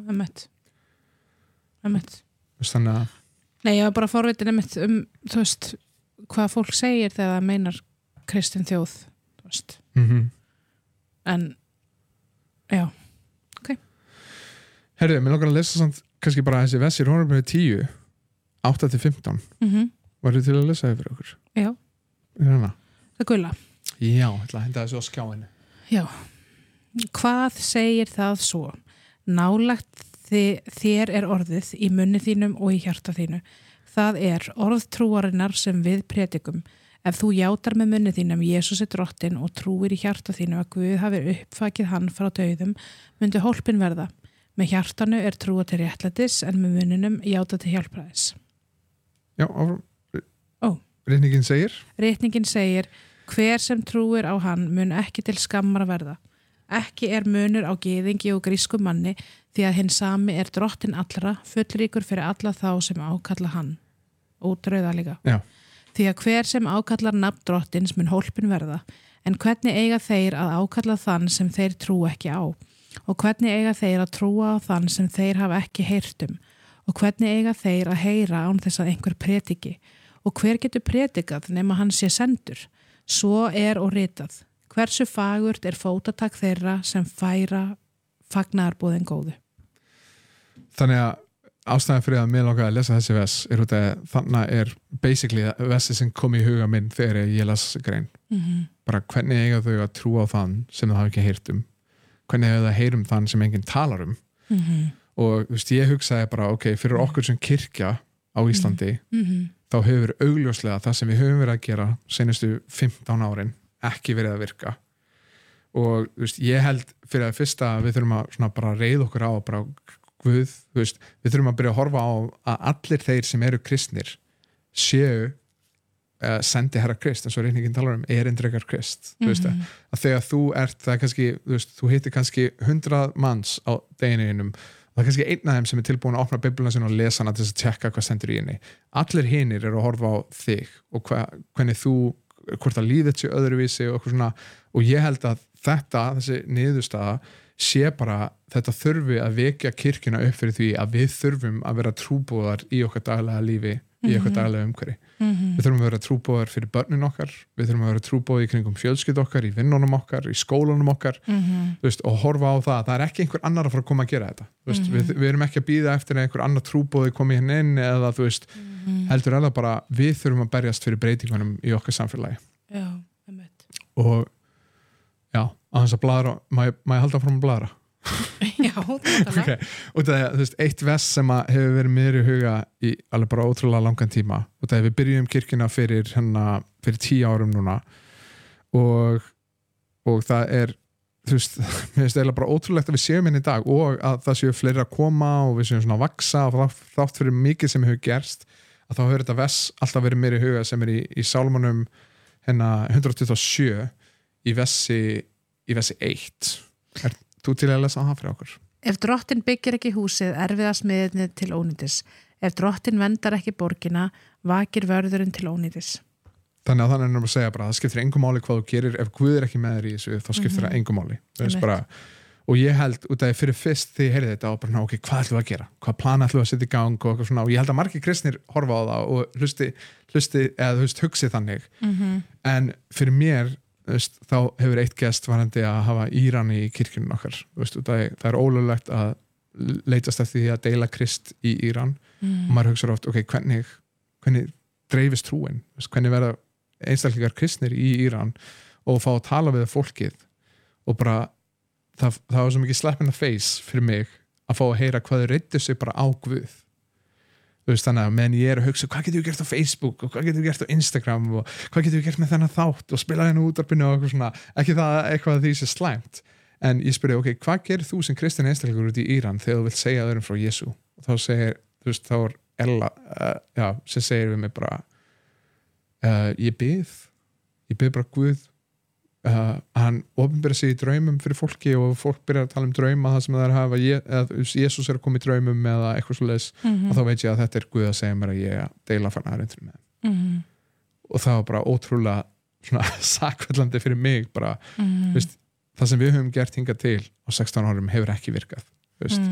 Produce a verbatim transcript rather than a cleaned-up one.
emmett emmett þannig að Nei, ég var bara forvitin emmett um þú veist, hvað fólk segir þegar það meinar kristin þjóð þú veist mm-hmm. en já, ok Herðu, mér langar að lesa samt kannski bara þessi vers í Rómarbréfi tíu átta til fimmtán mm-hmm. Var þið til að lesa það fyrir okkur? Já, Hérna. það gula Já, ég ætla að henda þessu á skjáinu Já, hvað segir það svo? Nálægt þér er orðið í munni þínum og í hjarta þínu. Það er orð trúarinnar sem við predikum. Ef þú játar með munni þínum Jesús er drottinn og trúir í hjarta þínu að Guð hafi uppfakið hann frá dauðum, myndi hólpin verða. Með hjartanu er trúa til réttlætis en með munninum játa til hjálpræðis. Já, áfram. Ó. Ritningin segir? Ritningin segir, hver sem trúir á hann mun ekki til skammar verða. Ekki er munur á gyðingi og grískum manni því að hinn sami er drottinn allra, fullríkur fyrir alla þá sem ákalla hann. Útrauða líka. Já. Því að hver sem ákallar nafn drottins mun hólpin verða, en hvernig eiga þeir að ákalla þann sem þeir trú ekki á? Og hvernig eiga þeir að trúa á þann sem þeir hafa ekki heyrt um? Og hvernig eiga þeir að heyra án þess að einhver prediki? Og hver getur predikað nema hann sé sendur? Svo er og ritað. Hversu fagurt er fótatak þeirra sem færa fagnaðarbúðin góðu? Þannig að ástæðan fyrir að mér langar að lesa þessi vers er út að þannig er basically versi sem kom í huga minn þegar ég las grein. Mm-hmm. Bara hvernig eiga þau að trúa á þann sem það hafa ekki heyrt um? Hvernig eiga þau að heyra um þann sem enginn talar um? Mm-hmm. Og þú veist, ég hugsaði bara, ok, fyrir okkur sem kirkja á Íslandi, mm-hmm. þá hefur augljóslega það sem við höfum verið að gera senustu fimmtán árin ekki verið að virka. Og þú veist, ég held fyrir að fyrsta við þurfum að svona bara reiða okkur á bara Guð, þú veist, við þurfum að byrja að horfa á að allir þeir sem eru kristnir séu uh, sendi herra Krist, eins og reyningin talar um erindrekar Krist, mm-hmm. þú veist að, að þegar þú ert, það er kannski, þú veist, þú hittir kannski hundrað manns á degininum og það er kannski einn af þeim sem er tilbúin að opna bibluna sinna og lesa hana til þess að tjekka hvað stendur í henni. Allir hinir eru að horfa á þig og hva, hvernig þú, hvort það líður til öðruvísi og eitthvað svona, og ég held að þetta, þessi niðurstaða sé bara þetta þurfi að vekja kirkjuna upp fyrir því að við þurfum að vera trúboðar í okkar daglega lífi, í okkar mm-hmm. daglega umhverfi. Mm-hmm. Við þurfum að vera trúboðar fyrir börnin okkar, við þurfum að vera trúboðar í kringum fjölskyldu okkar, í vinnunum okkar, í skólanum okkar, mm-hmm. þú veist, og horfa á það. Það er ekki einhver annar að fara að koma að gera þetta. Þú veist, mm-hmm. við, við erum ekki að bíða eftir að einhver annar trúboði komi hérna inn eða þú veist, mm-hmm. heldur eða bara við þurfum að berjast fyrir breytingunum í okkar samfélagi. Já, einmitt. Og já, á þess að bladra, má ég, má ég halda fram að bladra? Já, okay. Og það er, þú veist, eitt vers sem að hefur verið mér í huga í alveg bara ótrúlega langan tíma og það er við byrjum kirkjuna fyrir hérna, fyrir tíu árum núna og, og það er þú veist, mér finnst eiginlega bara ótrúlegt að við séum inn í dag og að það séu fleiri að koma og við séum svona að vaksa og þátt fyrir mikið sem hefur gerst að þá hefur þetta vers alltaf verið mér í huga sem er í, í Sálmunum hérna hundrað tuttugu og sjö í versi í versi eitt. Er þú til að lesa það fyrir okkur? Ef drottinn byggir ekki húsið erfiða smiðirnir til ónýtis. Ef drottinn verndar ekki borgina, vakir vörðurinn til ónýtis. Þannig að þannig er að segja bara, það skiptir engum máli hvað þú gerir, ef Guð er ekki með þér í þessu, þá skiptir mm-hmm. það engum máli. Það er bara, og ég held, út af fyrir fyrst þegar ég heyrði þetta og bara, ok, hvað ætlum við að gera? Hvað plana ætlum við að setja í gang og eitthvað svona, og ég held að margir kristnir horfa á það og hlusti, hlusti eða þú veist, hugsi þannig. Mm-hmm. En fyrir mér, veist, þá hefur eitt gest varandi að hafa Íran í kirkjunum okkar, veist, það, það er ólöglegt að leitast eftir því að deila krist í Íran mm. og maður hugsa oft, ok, hvernig, hvernig dreifist trúin, veist, hvernig verða einstaklingar kristnir í Íran og fá að tala við fólkið og bara, það, það var svo mikið slap in the face fyrir mig að fá að heyra hvað þau reiddu sig bara á Guð. Þú veist, þannig að meðan ég er að hugsa hvað getur við gert á Facebook og hvað getur við gert á Instagram og hvað getur við gert með þennan þátt og spila henni útarpinu og eitthvað svona, ekki það eitthvað að því sé slæmt, en ég spurði, ok, hvað gerir þú sem kristin einstaklingur út í Íran þegar þú vilt segja öðrum frá Jesú? Og þá segir, þú veist, þá er Ella, uh, já, sem segir við mig bara uh, ég bið ég bið bara Guð Uh, hann opinbera sig í draumum fyrir fólki og fólk byrjar að tala um drauma það sem það er að hafa, eða Jesús er að koma í draumum eða eitthvað svo leiðis mm-hmm. og þá veit ég að þetta er Guð að segja mér að ég deila fagnaðarindinu með mm-hmm. og það var bara ótrúlega svona sakvellandi fyrir mig bara, mm-hmm. veist, það sem við höfum gert hingað til á sextán árum hefur ekki virkað, veist, mm.